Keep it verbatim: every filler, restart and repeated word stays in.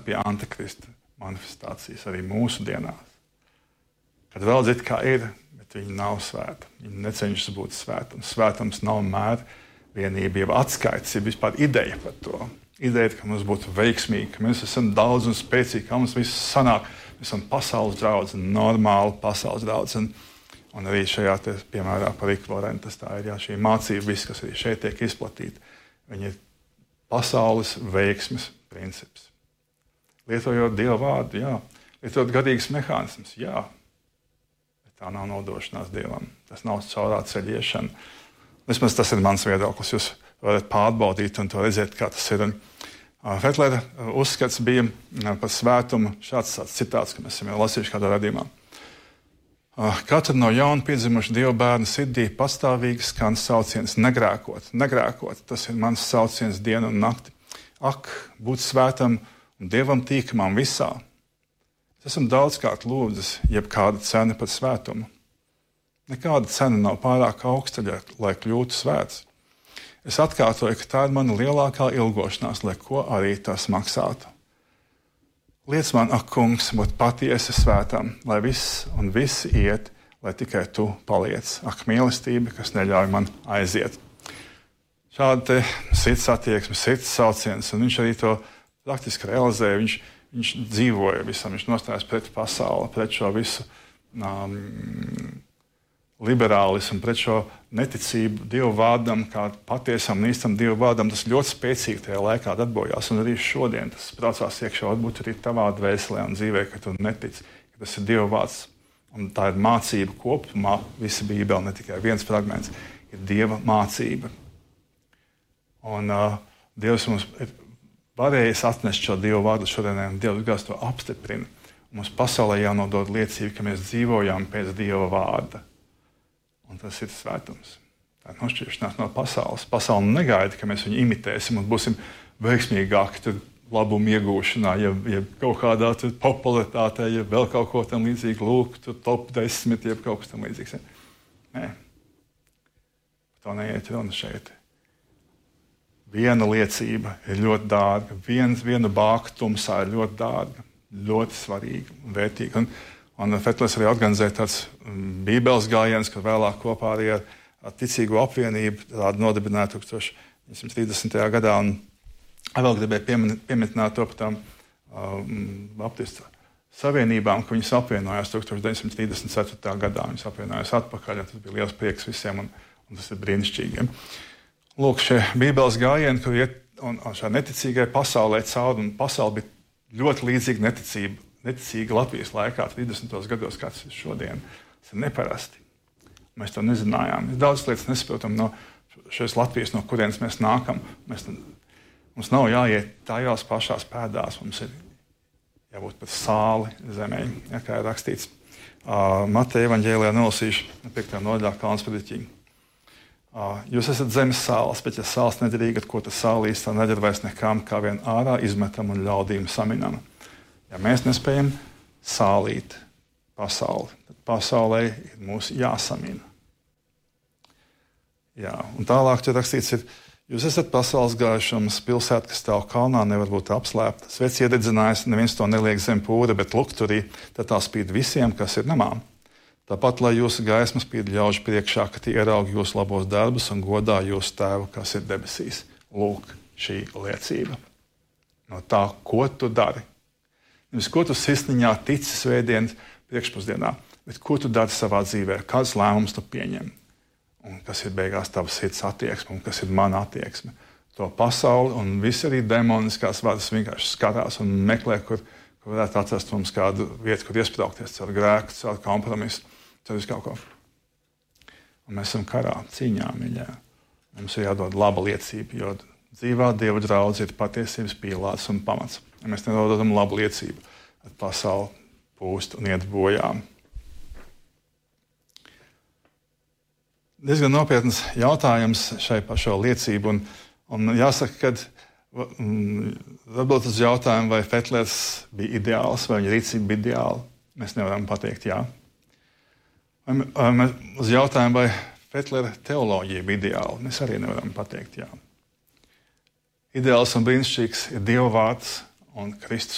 pie Antikrista manifestācijas arī mūsu dienās. Kad vēl dzit kā ir, bet viņi nav svēti. Viņi necenšas būt svēti. Un svētums nav mēr vienība, jeb atskaites, jeb vispār ideja par to. Ideja, ka mums būtu veiksmīgi, ka mēs esam daudz un spēcīgi, ka mums viss sanāk. Mēs esam pasaules draudz, normāli pasaules draudz. Un, un arī šajā te, piemērā par ekvivalentu, tas tā ir, jā, šī mācība, viss, kas arī šeit tiek izplatīta, viņi ir pasaules veiksmes princips. Lietojot Dieva vārdu, jā. Lietojot garīgas mehānismus, jā. Bet tā nav nodošanās Dievam. Tas nav caurā ceļiešana. Vismaz tas ir mans viedoklis. Jūs varat pārbaudīt un to redzēt, kā tas ir. Un, uh, Fetlera uzskats bija uh, par svētumu šāds citāts, ka mēs esam jau lasījuši kādā radījumā. Uh, Katra no jauna piedzimuša Dieva bērna sirdī pastāvīgi skan sauciens negrēkot. Negrēkot, tas ir mans sauciens dienu un nakti. Ak, būt svētam un Dievam tīkamam visā. Es esmu daudzkārt lūdzis, jeb kāda cena par svētumu. Nekāda cena nav pārāk augsta, lai kļūtu svēts. Es atkārtoju, ka tā ir mana lielākā ilgošanās, lai ko arī tas maksātu. Liec man, ak, kungs, būt patiesi svētam, lai viss un visi iet, lai tikai tu paliec. Ak, mīlestība, kas neļauj man aiziet. Šāda te sirds attieksme, sirds sauciens, un viņš arī to praktiski realizēja. Viņš, viņš dzīvoja visam, viņš nostājās pret pasauli, pret šo visu um, liberālismu, pret šo neticību Dieva vārdam, kā patiesam un īstam Dieva vārdam. Tas ļoti spēcīgi tajā laikā darbojās, un arī šodien tas braucās iekšā, varbūt arī tavā dvēselē un dzīvē, ka tu netici, ka tas ir Dieva vārds. Un tā ir mācība kopumā, visa Bībele, ne tikai viens fragments, ir Dieva mācība. Un uh, Dievs mums ir varējis atnest šo Dieva vārdu šodienai, un Dievs gās to apstiprina. Mums pasaulē jānodod liecība, ka mēs dzīvojam pēc Dieva vārda. Un tas ir svētums. Tā ir nošķiršanās no pasaules. Pasaule negaida, ka mēs viņu imitēsim un būsim veiksmīgāki tur labumu iegūšanā, ja, ja kaut kādā tur popularitātē, ja vēl kaut ko tam līdzīgi, lūk, tur top desmit, ja kaut kas tam līdzīgs. Nē. Tā neiet runa šeit. Viena liecība ir ļoti dārga. Viens, viena bāka tumsā ir ļoti dārga, ļoti svarīga un vērtīga. Un, Un Fetlers arī organizēja tāds bībeles gājiens, kad vēlāk kopā arī ar, ar ticīgo apvienību tādu nodibināja tūkstoš deviņi simti trīsdesmitajā gadā. Un vēl gribēja pieminēt, pieminēt to par tām um, baptistu savienībām, ka viņas apvienojās tūkstoš deviņi simti trīsdesmit ceturtajā gadā. Viņas apvienojās atpakaļ, un tas bija liels prieks visiem, un, un tas ir brīnišķīgi. Lūk, šie bībeles gājieni, kur iet un, un šā neticīgai pasaulē cauri, un pasaule bija ļoti līdzīga neticība. Neticīga Latvijas laikā, trīsdesmitajos gados, kāds ir šodien. Tas ir neparasti. Mēs to nezinājām. Mēs daudz lietas nesaprotam no šīs Latvijas, no kurienes mēs nākam. Mēs, mums nav jāiet tajās pašās pēdās. Mums ir jābūt pat sāli zemē, ja, kā ir rakstīts. Uh, Mateja evaņģēlijā nolasīšu piektā nodaļā Kalns prediķī. Uh, jūs esat zemes sāls, bet ja sāls nederīga, ko tas sālīs, tā neder vairs nekām, kā vien ārā izmetam un ļaudīm saminam. Ja mēs nespējam sālīt pasauli, tad pasaulē ir mūs jāsamina. Jā, un tālāk tur rakstīts ir, jūs esat pasaules gaišums, pilsēta, kas stāv kalnā, nevar būt apslēpta. Svets iededzinājis, neviens to neliek zem pūra, bet lukturī, tad tā spīd visiem, kas ir namā. Tāpat, lai jūsu gaisma spīd ļaužu priekšā, ka tie ieraug jūsu labos darbus un godā jūsu tēvu, kas ir debesīs. Lūk, šī liecība. No tā, ko tu dari. Nevis, ko tu sirsniņā tici svētdienas priekšpusdienā, bet ko tu dari savā dzīvē, kāds lēmums tu pieņem, un kas ir beigās tava sirds attieksme, un kas ir mana attieksme. To pasauli un visi arī demoniskās varas vienkārši skatās un meklē, kur, kur varētu atrast mums kādu vietu, kur iesprāgties caur grēku, caur kompromisu, caur visu kaut ko. Un mēs esam karā, cīņā, mīļā. Mums ir jādod laba liecība, jo dzīvā Dieva draudze ir patiesības pīlārs un pamats. Ja mēs nedodam labu liecību, tad pasauli pūst un iet bojām. Diezgan nopietns jautājums šai par šo liecību. Un, un jāsaka, ka varbūt uz jautājumu, vai Fetlers bija ideāls, vai viņa rīcība bija ideāla, mēs nevaram pateikt jā. Vai, vai uz jautājumu, vai Fetlera teoloģija bija ideāla, mēs arī nevaram pateikt jā. Ideāls un brīnišķīgs ir Dieva vārds un Kristus